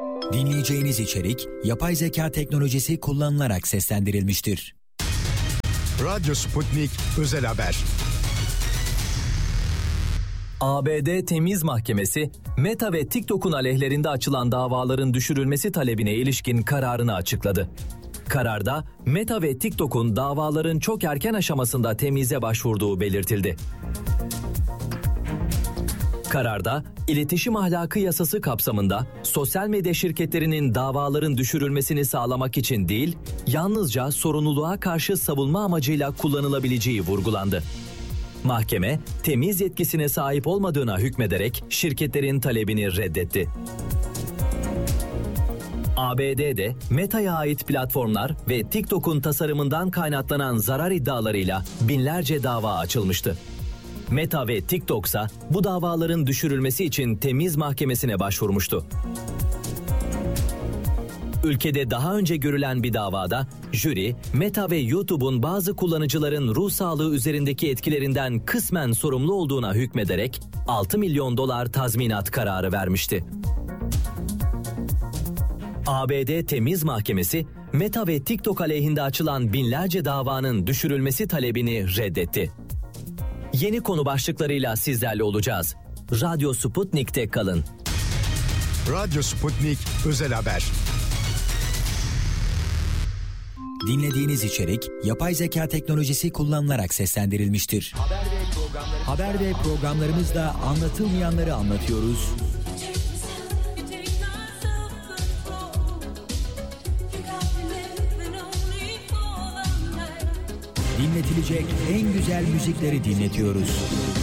Dinleyeceğiniz içerik, yapay zeka teknolojisi kullanılarak seslendirilmiştir. Radyo Sputnik Özel Haber. ABD Temiz Mahkemesi, Meta ve TikTok'un aleyhlerinde açılan davaların düşürülmesi talebine ilişkin kararını açıkladı. Kararda, Meta ve TikTok'un davaların çok erken aşamasında temize başvurduğu belirtildi. Kararda, iletişim ahlakı yasası kapsamında sosyal medya şirketlerinin davaların düşürülmesini sağlamak için değil, yalnızca sorumluluğa karşı savunma amacıyla kullanılabileceği vurgulandı. Mahkeme, temiz yetkisine sahip olmadığına hükmederek şirketlerin talebini reddetti. ABD'de Meta'ya ait platformlar ve TikTok'un tasarımından kaynaklanan zarar iddialarıyla binlerce dava açılmıştı. Meta ve TikTok ise bu davaların düşürülmesi için Temiz Mahkemesi'ne başvurmuştu. Ülkede daha önce görülen bir davada jüri, Meta ve YouTube'un bazı kullanıcıların ruh sağlığı üzerindeki etkilerinden kısmen sorumlu olduğuna hükmederek $6 milyon tazminat kararı vermişti. ABD Temiz Mahkemesi, Meta ve TikTok aleyhinde açılan binlerce davanın düşürülmesi talebini reddetti. Yeni konu başlıklarıyla sizlerle olacağız. Radyo Sputnik'te kalın. Radyo Sputnik Özel Haber. Dinlediğiniz içerik, yapay zeka teknolojisi kullanılarak seslendirilmiştir. Haber ve programlarımızda anlatılmayanları anlatıyoruz. Dinletilecek en güzel müzikleri dinletiyoruz.